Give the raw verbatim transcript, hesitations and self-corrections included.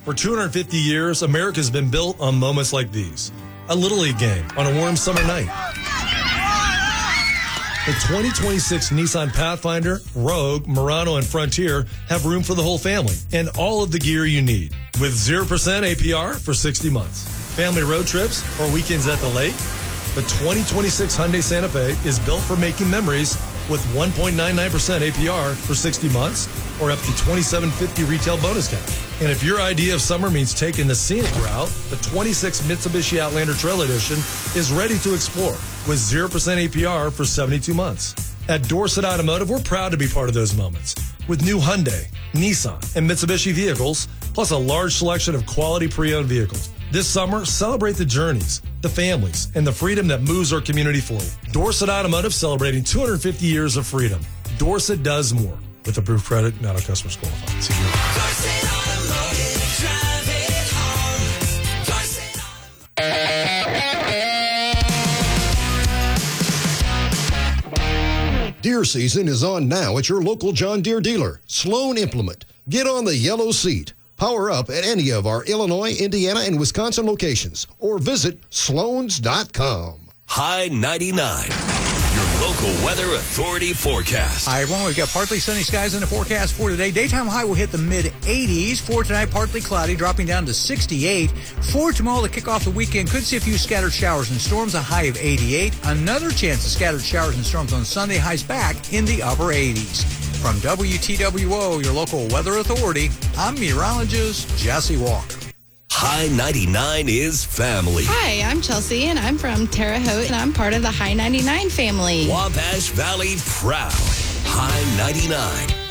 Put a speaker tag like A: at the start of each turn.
A: For two hundred fifty years, America's been built on moments like these. A Little League game on a warm summer night. The twenty twenty-six Nissan Pathfinder, Rogue, Murano, and Frontier have room for the whole family and all of the gear you need. With zero percent A P R for sixty months. Family road trips or weekends at the lake? The twenty twenty-six Hyundai Santa Fe is built for making memories with one point nine nine percent A P R for sixty months or up to twenty-seven fifty retail bonus cash. And if your idea of summer means taking the scenic route, the twenty-six Mitsubishi Outlander Trail Edition is ready to explore with zero percent A P R for seventy-two months. At Dorset Automotive, we're proud to be part of those moments with new Hyundai, Nissan, and Mitsubishi vehicles, plus a large selection of quality pre-owned vehicles. This summer, celebrate the journeys, the families, and the freedom that moves our community forward. Dorset Automotive celebrating two hundred fifty years of freedom. Dorset does more. With approved credit, not all customers qualified. See you.
B: Dorset Automotive, drive it home. Dorset Automotive.
C: Deer season is on now at your local John Deere dealer, Sloan Implement. Get on the yellow seat. Power up at any of our Illinois, Indiana, and Wisconsin locations or visit sloans dot com.
D: High ninety-nine, your local weather authority forecast.
E: Hi, everyone. We've got partly sunny skies in the forecast for today. Daytime high will hit the mid eighties. For tonight, partly cloudy, dropping down to sixty-eight. For tomorrow, to kick off the weekend, could see a few scattered showers and storms, a high of eighty-eight. Another chance of scattered showers and storms on Sunday, highs back in the upper eighties. From W T W O, your local weather authority, I'm meteorologist Jesse Walker.
D: High ninety-nine is family.
F: Hi, I'm Chelsea, and I'm from Terre Haute, and I'm part of the High ninety-nine family.
D: Wabash Valley proud. High ninety-nine.